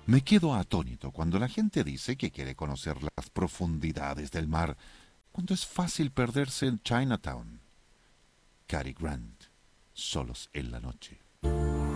Me quedo atónito cuando la gente dice que quiere conocer las profundidades del mar, cuando es fácil perderse en Chinatown. Cary Grant, Solos en la noche.